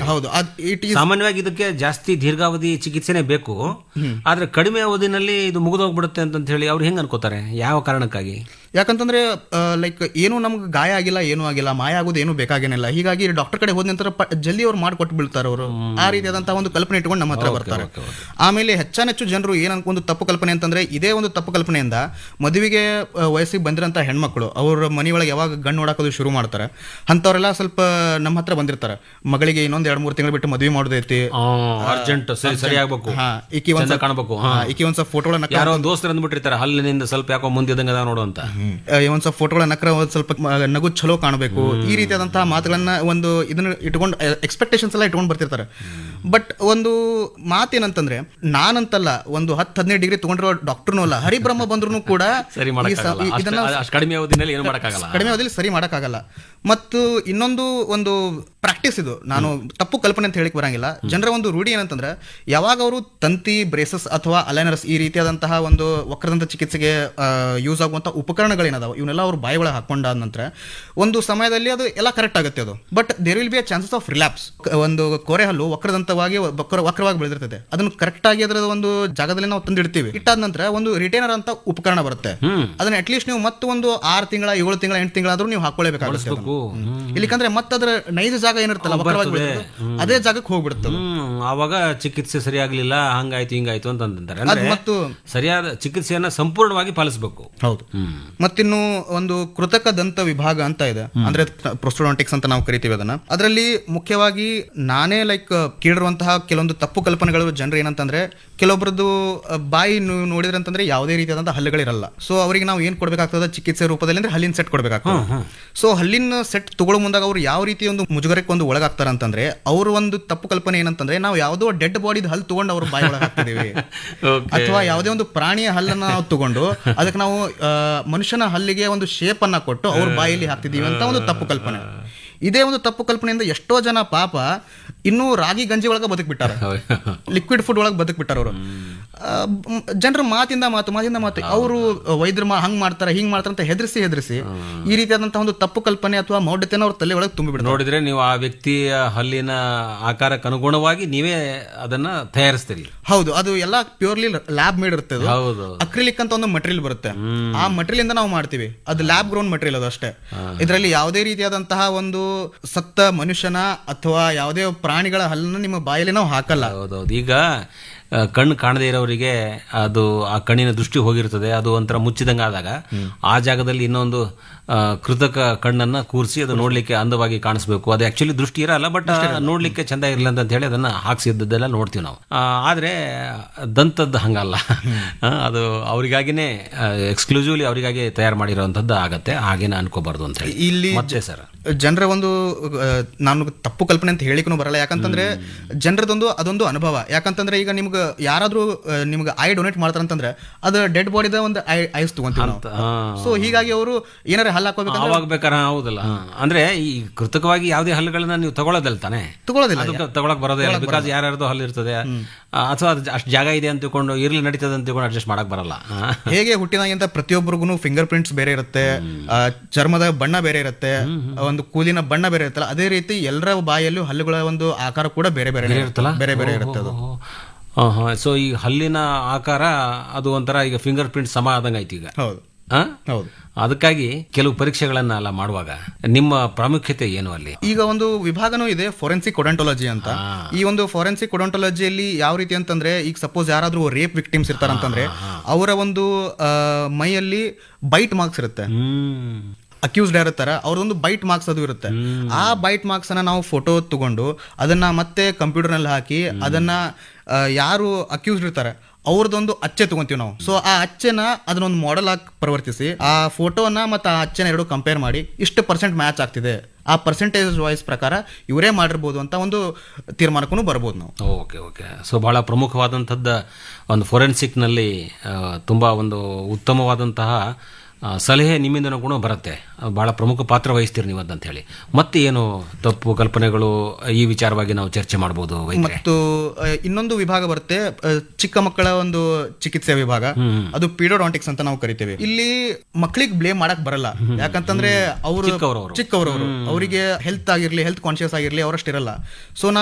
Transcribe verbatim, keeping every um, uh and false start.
ಹೌದು, ಸಾಮಾನ್ಯವಾಗಿ ಇದಕ್ಕೆ ಜಾಸ್ತಿ ದೀರ್ಘಾವಧಿ ಚಿಕಿತ್ಸೆನೇ ಬೇಕು, ಆದ್ರೆ ಕಡಿಮೆ ಅವಧಿನಲ್ಲಿ ಇದು ಮುಗಿದೋಗ್ಬಿಡುತ್ತೆ ಅಂತ ಹೇಳಿ ಅವ್ರು ಹೆಂಗ್ ಅನ್ಕೋತಾರೆ? ಯಾವ ಕಾರಣಕ್ಕಾಗಿ? ಯಾಕಂತಂದ್ರೆ ಲೈಕ್ ಏನು ನಮ್ಗೆ ಗಾಯ ಆಗಿಲ್ಲ, ಏನೂ ಆಗಿಲ್ಲ, ಮಾಯ ಆಗೋದು ಏನು ಬೇಕಾಗೇನಿಲ್ಲ. ಹೀಗಾಗಿ ಡಾಕ್ಟರ್ ಕಡೆ ಹೋದ ನಂತರ ಜಲ್ದಿ ಅವ್ರು ಮಾಡಿಕೊಟ್ಟು ಬೀಳ್ತಾರೆ. ಅವರು ಆ ರೀತಿಯಾದಂತಹ ಒಂದು ಕಲ್ಪನೆ ಇಟ್ಕೊಂಡು ನಮ್ಮ ಹತ್ರ ಬರ್ತಾರೆ. ಆಮೇಲೆ ಹೆಚ್ಚಾನೆಚ್ಚು ಜನರು ಏನ್ ಒಂದು ತಪ್ಪು ಕಲ್ಪನೆ ಅಂತಂದ್ರೆ, ಇದೇ ಒಂದು ತಪ್ಪು ಕಲ್ಪನೆಯಿಂದ ಮದುವೆಗೆ ವಯಸ್ಸಿಗೆ ಬಂದಿರಂತ ಹೆಣ್ಮಕ್ಳು ಅವ್ರ ಮನೆಯೊಳಗೆ ಯಾವಾಗ ಗಣ್ಣು ನೋಡಾಕೋದು ಶುರು ಮಾಡ್ತಾರೆ, ಅಂತವ್ರೆಲ್ಲ ಸ್ವಲ್ಪ ನಮ್ಮ ಹತ್ರ ಬಂದಿರ್ತಾರೆ. ಮಗಳಿಗೆ ಇನ್ನೊಂದ್ ಎರಡ್ ಮೂರು ತಿಂಗಳು ಬಿಟ್ಟು ಮದುವೆ ಮಾಡೋದೈತಿ, ಅರ್ಜೆಂಟ್ ಸರಿ ಆಗ್ಬೇಕು, ಈಕಿ ಒಂದ್ ಕಾಣಬೇಕು, ಈಕಿ ಒಂದ್ ಸ್ವಲ್ಪ ಫೋಟೋಗಳನ್ನ ಯಾರೋ ದೋಸ್ತರು ಅಂದ್ಬಿಟ್ಟಿರ್ತಾರೆ, ಹಲ್ಲಿನಿಂದ ಸ್ವಲ್ಪ ಯಾಕೋ ಮುಂದಿದಂಗ ನೋಡುವಂತ ಒಂದ್ ಸ್ವಲ್ಪ ಫೋಟೋಗಳ ನಕ್ರ ಒಂದ್ ಸ್ವಲ್ಪ ನಗು ಚಲೋ ಕಾಣಬೇಕು, ಈ ರೀತಿಯಾದಂತಹ ಮಾತುಗಳನ್ನ ಒಂದು ಇದನ್ನ ಇಟ್ಕೊಂಡು ಎಕ್ಸ್ಪೆಕ್ಟೇಷನ್ಸ್ ಎಲ್ಲ ಇಟ್ಕೊಂಡು ಬರ್ತಿರ್ತಾರೆ. ಬಟ್ ಒಂದು ಮಾತೇನಂತಂದ್ರೆ, ನಾನಂತಲ್ಲ, ಒಂದು ಹತ್ತು ಹದಿನೈದು ಡಿಗ್ರಿ ತಗೊಂಡಿರೋ ಡಾಕ್ಟರ್ನೂ ಅಲ್ಲ, ಹರಿಬ್ರಹ್ಮ ಬಂದ್ರು ಕೂಡ ಇದನ್ನ ಕಡಿಮೆ ಅವಧಿಯಲ್ಲಿ ಏನು ಮಾಡಕ್ಕಾಗಲ್ಲ, ಕಡಿಮೆ ಅವಧಿಯಲ್ಲಿ ಸರಿ ಮಾಡಕ್ಕಾಗಲ್ಲ. ಮತ್ತು ಇನ್ನೊಂದು ಒಂದು ಪ್ರಾಕ್ಟೀಸ್ ಇದು, ನಾನು ತಪ್ಪು ಕಲ್ಪನೆ ಅಂತ ಹೇಳಿಕ್ ಬರಂಗಿಲ್ಲ. ಜನರ ಒಂದು ರೂಢಿ ಏನಂತಂದ್ರೆ, ಯಾವಾಗ ಅವರು ತಂತಿ, ಬ್ರೇಸಸ್ ಅಥವಾ ಅಲೈನರ್ಸ್ ಈ ರೀತಿಯಾದಂತಹ ಒಂದು ವಕ್ರದಂತ ಚಿಕಿತ್ಸೆಗೆ ಯೂಸ್ ಆಗುವಂತಹ ಉಪಕರಣಗಳೇನದಾವ ಇವನ್ನೆಲ್ಲ ಅವ್ರು ಬಾಯಿ ಒಳಗೆ ಹಾಕೊಂಡಾದ ನಂತರ ಒಂದು ಸಮಯದಲ್ಲಿ ಅದು ಎಲ್ಲ ಕರೆಕ್ಟ್ ಆಗುತ್ತೆ ಅದು. But there will be a chances of relapse. ಒಂದು ಕೋರೆ ಹಲ್ಲು ವಕ್ರದಂತವಾಗಿ ವಕ್ರವಾಗಿ ಬೆಳೆದಿರ್ತದೆ, ಅದನ್ನು ಕರೆಕ್ಟ್ ಆಗಿ ಅದರ ಒಂದು ಜಾಗದಲ್ಲಿ ನಾವು ತಂದಿಡ್ತೀವಿ. ಇಟ್ಟಾದ ನಂತರ ಒಂದು ರಿಟೈನರ್ ಅಂತ ಉಪಕರಣ ಬರುತ್ತೆ, ಅದನ್ನ ಅಟ್ಲೀಸ್ಟ್ ನೀವು ಮತ್ತೆ ಒಂದು ಆರು ತಿಂಗಳ ಏಳು ತಿಂಗಳ ಎಂಟು ತಿಂಗಳಾದ್ರೂ ನೀವು ಹಾಕೊಳ್ಳೇಬೇಕಾಗುತ್ತೆ. ಇಲ್ಲಿಕಂದ್ರೆ ಮತ್ತದ್ರ ನೈಜ ಜಾಗ ಏನಿರ್ತಲ್ಲ ವಕ್ರವಾಗಿ ಅದೇ ಜಾಗಕ್ಕೆ ಹೋಗ್ಬಿಡುತ್ತೆ. ಆವಾಗ ಚಿಕಿತ್ಸೆ ಸರಿಯಾಗ್ಲಿಲ್ಲ, ಹಂಗಾಯ್ತು ಹಿಂಗಾಯ್ತು ಅಂತ ಅಂತಾರೆ. ಮತ್ತು ಸರಿಯಾದ ಚಿಕಿತ್ಸೆಯನ್ನ ಸಂಪೂರ್ಣವಾಗಿ ಪಾಲಿಸಬೇಕು. ಹೌದು. ಮತ್ತಿನ್ನು ಒಂದು ಕೃತಕ ದಂತ ವಿಭಾಗ ಅಂತ ಇದೆ, ಅಂದ್ರೆ ಪ್ರೊಸ್ಟೋಡಾಂಟಿಕ್ಸ್ ಅಂತ ನಾವು ಕರಿತೀವಿ ಅದನ್ನ. ಅದರಲ್ಲಿ ಮುಖ್ಯವಾಗಿ ನಾನೇ ಲೈಕ್ ಕೇಳಿರುವಂತಹ ಕೆಲವೊಂದು ತಪ್ಪು ಕಲ್ಪನೆಗಳು ಜನರು ಏನಂತಂದ್ರೆ, ಕೆಲವೊಬ್ಬರದ್ದು ಬಾಯಿ ನೋಡಿದ್ರೆ ಅಂತಂದ್ರೆ ಯಾವುದೇ ರೀತಿಯಾದಂತಹ ಹಲ್ಲುಗಳಿರಲ್ಲ. ಸೊ ಅವರಿಗೆ ನಾವು ಏನ್ ಕೊಡ್ಬೇಕಾಗ್ತದೆ ಚಿಕಿತ್ಸೆ ರೂಪದಲ್ಲಿ ಅಂದ್ರೆ ಹಲ್ಲಿನ ಸೆಟ್ ಕೊಡ್ಬೇಕಾಗ್ತದೆ. ಸೊ ಹಲ್ಲಿನ ಸೆಟ್ ತಗೊಳ್ಳೋ ಮುಂದಾಗ ಅವ್ರು ಯಾವ ರೀತಿ ಒಂದು ಮುಜುಗರಕ್ಕೆ ಒಂದು ಒಳಗಾಗ್ತಾರ ಅಂತಂದ್ರೆ, ಅವ್ರ ಒಂದು ತಪ್ಪು ಕಲ್ಪನೆ ಏನಂತಂದ್ರೆ, ನಾವು ಯಾವುದೋ ಡೆಡ್ ಬಾಡಿದ ಹಲ್ಲು ತಗೊಂಡು ಅವ್ರ ಬಾಯಿ ಒಳಗೆ ಹಾಕ್ತಿದೀವಿ, ಅಥವಾ ಯಾವುದೇ ಒಂದು ಪ್ರಾಣಿಯ ಹಲ್ಲನ್ನ ನಾವು ತಗೊಂಡು ಅದಕ್ಕೆ ನಾವು ಮನುಷ್ಯನ ಹಲ್ಲಿಗೆ ಒಂದು ಶೇಪ್ ಅನ್ನ ಕೊಟ್ಟು ಅವ್ರ ಬಾಯಲ್ಲಿ ಹಾಕ್ತಿದೀವಿ ಅಂತ ಒಂದು ತಪ್ಪು ಕಲ್ಪನೆ. ಇದೇ ಒಂದು ತಪ್ಪು ಕಲ್ಪನೆಯಿಂದ ಎಷ್ಟೋ ಜನ ಪಾಪ ಇನ್ನೂ ರಾಗಿ ಗಂಜಿ ಒಳಗೆ ಬದುಕ್ಬಿಟ್ಟಾರ, ಲಿಕ್ವಿಡ್ ಫುಡ್ ಒಳಗೆ ಬದುಕ್ಬಿಟ್ಟಾರ. ಅವರು ಜನರ ಮಾತಿಂದ ಮಾತು ಮಾತಿಂದ ಮಾತು ಅವರು ವೈದ್ಯರು ಹಂಗ್ ಮಾಡ್ತಾರೆ ಹಿಂಗ್ ಮಾಡ್ತಾರೆ ಅಂತ ಹೆದರಿಸಿ ಹೆದರಿಸಿ ಈ ರೀತಿಯಾದಂತಹ ಒಂದು ತಪ್ಪು ಕಲ್ಪನೆ ಅಥವಾ ಮೌಢ್ಯತೆಯನ್ನು ಅವ್ರ ತಲೆ ಒಳಗೆ ತುಂಬಿಬಿಡ್ತಾರೆ. ನೋಡಿದ್ರೆ ನೀವು ಆ ವ್ಯಕ್ತಿಯ ಹಲ್ಲಿನ ಆಕಾರಕ್ಕೆ ಅನುಗುಣವಾಗಿ ನೀವೇ ಅದನ್ನ ತಯಾರಿಸ್ತೀರಿ. ಹೌದು, ಅದು ಎಲ್ಲ ಪ್ಯೂರ್ಲಿ ಲ್ಯಾಬ್ ಮೇಡ್ ಇರುತ್ತೆ. ಅಕ್ರಿಲಿಕ್ ಅಂತ ಒಂದು ಮಟೀರಿಯಲ್ ಬರುತ್ತೆ, ಆ ಮಟೀರಿಯಲ್ ಇಂದ ನಾವು ಮಾಡ್ತೀವಿ. ಅದು ಲ್ಯಾಬ್ ಗ್ರೋನ್ ಮಟೀರಿಯಲ್ ಅದು ಅಷ್ಟೇ. ಇದರಲ್ಲಿ ಯಾವುದೇ ರೀತಿಯಾದಂತಹ ಒಂದು ಸತ್ತ ಮನುಷ್ಯನ ಅಥವಾ ಯಾವುದೇ ಪ್ರಾಣಿಗಳ ಹಲ್ಲನ್ನು ನಿಮ್ಮ ಬಾಯಲ್ಲಿ ನಾವು ಹಾಕಲ್ಲ. ಹೌದೌದು. ಈಗ ಕಣ್ಣು ಕಾಣದೇ ಇರೋರಿಗೆ ಅದು ಆ ಕಣ್ಣಿನ ದೃಷ್ಟಿ ಹೋಗಿರ್ತದೆ, ಅದು ಒಂಥರ ಮುಚ್ಚಿದಂಗ ಆದಾಗ ಆ ಜಾಗದಲ್ಲಿ ಇನ್ನೊಂದು ಕೃತಕ ಕಣ್ಣನ್ನ ಕೂರಿಸಿ ಅದು ನೋಡ್ಲಿಕ್ಕೆ ಅಂದವಾಗಿ ಕಾಣಿಸ್ಬೇಕು. ಅದು ಆಕ್ಚುಲಿ ದೃಷ್ಟಿ ಇರಲ್ಲ, ಬಟ್ ನೋಡ್ಲಿಕ್ಕೆ ಚಂದ ಇರಲಿಲ್ಲ ಅಂತ ಹೇಳಿ ಅದನ್ನ ಹಾಕ್ಸಿದ್ದೆಲ್ಲ ನೋಡ್ತೀವಿ ನಾವು. ಆದ್ರೆ ದಂತದ್ದು ಹಂಗಲ್ಲ, ಅದು ಅವರಿಗಾಗಿನೇ ಎಕ್ಸ್ಕ್ಲೂಸಿವ್ಲಿ ಅವರಿಗಾಗಿ ತಯಾರು ಮಾಡಿರೋಂಥದ್ದು ಆಗತ್ತೆ, ಹಾಗೇನೆ ಅನ್ಕೋಬಾರ್ದು ಅಂತ ಹೇಳಿ. ಇಲ್ಲಿ ಮತ್ತೆ ಸರ್ ಜನರ ಒಂದು ನಾನು ತಪ್ಪು ಕಲ್ಪನೆ ಅಂತ ಹೇಳಿಕೂ ಬರಲ್ಲ, ಯಾಕಂತಂದ್ರೆ ಜನರದೊಂದು ಅದೊಂದು ಅನುಭವ. ಯಾಕಂತಂದ್ರೆ ಈಗ ನಿಮ್ಗೆ ಯಾರಾದ್ರೂ ನಿಮ್ಗೆ ಐ ಡೊನೇಟ್ ಮಾಡ್ತಾರಂತಂದ್ರೆ ಅದು ಡೆಡ್ ಬಾಡಿದ ಒಂದು ಐ ಐಸ್ ತಗೊಂತೀವಿ ನಾವು. ಸೊ ಹೀಗಾಗಿ ಅವರು ಏನಾರ ಹಲ್ಲು ಹಾಕೋಬೇಕಾದ್ರೆ ಹೌದಲ್ಲ, ಅಂದ್ರೆ ಈ ಕೃತಕವಾಗಿ ಯಾವುದೇ ಹಲ್ಲುಗಳನ್ನ ನೀವು ತಗೊಳ್ಳೋದಲ್ಲ ತಾನೆ, ತಗೊಳ್ಳೋದಿಲ್ಲ, ತಗೊಳಕ್ ಬರೋದೇ ಇಲ್ಲ. ಬಿಕಾಸ್ ಯಾರ್ಯಾರ್ದು ಹಲ್ಲು ಇರ್ತದೆ, ಅಥವಾ ಅಷ್ಟು ಜಾಗ ಇದೆ ಅಂತ ತಿಳ್ಕೊಂಡು ಇರ್ಲಿ ನಡೀತದೆ ಅಂತ ತಿಳ್ಕೊಂಡು ಅಡ್ಜಸ್ಟ್ ಮಾಡಕ್ ಬರಲ್ಲ. ಹೇಗೆ ಹುಟ್ಟಿದಾಗಿಂತ ಪ್ರತಿಯೊಬ್ಬರಿಗೂ ಫಿಂಗರ್ ಪ್ರಿಂಟ್ಸ್ ಬೇರೆ ಇರುತ್ತೆ, ಚರ್ಮದ ಬಣ್ಣ ಬೇರೆ ಇರುತ್ತೆ, ಒಂದು ಕೂಲಿನ ಬಣ್ಣ ಬೇರೆ ಇರುತ್ತಲ್ಲ, ಅದೇ ರೀತಿ ಎಲ್ಲರ ಬಾಯಲ್ಲೂ ಹಲ್ಲುಗಳ ಒಂದು ಆಕಾರ ಕೂಡ ಬೇರೆ ಬೇರೆ ಇರುತ್ತಲ್ಲ, ಬೇರೆ ಬೇರೆ ಇರುತ್ತೆ ಅದು. ಸೊ ಈ ಹಲ್ಲಿನ ಆಕಾರ ಅದು ಒಂಥರ ಈಗ ಫಿಂಗರ್ ಪ್ರಿಂಟ್ ಸಮ ಆದಂಗ ಐತಿ ಈಗ. ಹೌದು ಹೌದು. ಅದಕ್ಕಾಗಿ ಕೆಲವು ಪರೀಕ್ಷೆಗಳನ್ನೆಲ್ಲ ಮಾಡುವಾಗ ನಿಮ್ಮ ಪ್ರಾಮುಖ್ಯತೆ ಏನು ಅಲ್ಲಿ? ಈಗ ಒಂದು ವಿಭಾಗನೂ ಇದೆ, ಫೋರೆನ್ಸಿಕ್ ಒಡಂಟೊಲಜಿ ಅಂತ. ಈ ಒಂದು ಫೋರೆನ್ಸಿಕ್ ಒಡಂಟೊಲಜಿಯಲ್ಲಿ ಯಾವ ರೀತಿ ಅಂತಂದ್ರೆ, ಈಗ ಸಪೋಸ್ ಯಾರಾದ್ರೂ ರೇಪ್ ವಿಕ್ಟಿಮ್ಸ್ ಇರ್ತಾರಂತಂದ್ರೆ ಅವರ ಒಂದು ಮೈಯಲ್ಲಿ ಬೈಟ್ ಮಾರ್ಕ್ಸ್ ಇರುತ್ತೆ, ಅಕ್ಯೂಸ್ಡ್ ಇರ್ತಾರ, ಅವ್ರದೊಂದು ಬೈಟ್ ಮಾರ್ಕ್ಸ್ ಅದು ಇರುತ್ತೆ. ಆ ಬೈಟ್ ಮಾರ್ಕ್ಸ್ ಅನ್ನ ನಾವು ಫೋಟೋ ತಗೊಂಡು ಅದನ್ನ ಮತ್ತೆ ಕಂಪ್ಯೂಟರ್ ನಲ್ಲಿ ಹಾಕಿ ಅದನ್ನ ಯಾರು ಅಕ್ಯೂಸ್ಡ್ ಇರ್ತಾರೆ ಅವ್ರದೊಂದು ಅಚ್ಚೆ ತಗೊಂತೀವಿ ನಾವು. ಸೊ ಆ ಅಚ್ಚೆನ ಅದನ್ನೊಂದು ಮಾಡೆಲ್ ಆಗಿ ಪರಿವರ್ತಿಸಿ ಆ ಫೋಟೋನ ಮತ್ತು ಆ ಅಚ್ಚೆನ ಎರಡು ಕಂಪೇರ್ ಮಾಡಿ ಇಷ್ಟು ಪರ್ಸೆಂಟ್ ಮ್ಯಾಚ್ ಆಗ್ತಿದೆ, ಆ ಪರ್ಸೆಂಟೇಜ್ ವಾಯ್ಸ್ ಪ್ರಕಾರ ಇವರೇ ಮಾಡಿರ್ಬೋದು ಅಂತ ಒಂದು ತೀರ್ಮಾನಕ್ಕೂ ಬರ್ಬೋದು ನಾವು. Okay okay. ಸೊ ಬಹಳ ಪ್ರಮುಖವಾದಂಥದ್ದು ಒಂದು ಫೋರೆನ್ಸಿಕ್ನಲ್ಲಿ ತುಂಬ ಒಂದು ಉತ್ತಮವಾದಂತಹ ಸಲಹೆ ನಿಮ್ಮಿಂದನೂ ಕೂಡ ಬರುತ್ತೆ, ಬಹಳ ಪ್ರಮುಖ ಪಾತ್ರ ವಹಿಸ್ತೀರಿ ನೀವು ಅಂತ ಹೇಳಿ. ಮತ್ತೆ ಏನು ತಪ್ಪು ಕಲ್ಪನೆಗಳು ಈ ವಿಚಾರವಾಗಿ ನಾವು ಚರ್ಚೆ ಮಾಡಬಹುದು? ಮತ್ತು ಇನ್ನೊಂದು ವಿಭಾಗ ಬರುತ್ತೆ, ಚಿಕ್ಕ ಮಕ್ಕಳ ಒಂದು ಚಿಕಿತ್ಸೆ ವಿಭಾಗ, ಅದು ಪೀಡೋಡಾಂಟಿಕ್ಸ್ ಅಂತ ನಾವು ಕರಿತೇವೆ. ಇಲ್ಲಿ ಮಕ್ಕಳಿಗೆ ಬ್ಲೇಮ್ ಮಾಡಕ್ ಬರಲ್ಲ, ಯಾಕಂತಂದ್ರೆ ಅವರು ಚಿಕ್ಕವರವರು ಅವರಿಗೆ ಹೆಲ್ತ್ ಆಗಿರ್ಲಿ, ಹೆಲ್ತ್ ಕಾನ್ಶಿಯಸ್ ಆಗಿರ್ಲಿ ಅವರಷ್ಟಿರಲ್ಲ. ಸೊ